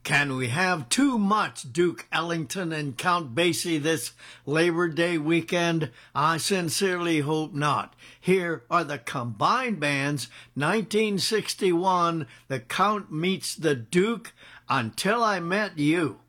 Can we have too much Duke Ellington and Count Basie this Labor Day weekend? I sincerely hope not. Here are the combined bands, 1961, The Count Meets the Duke, Until I Met You.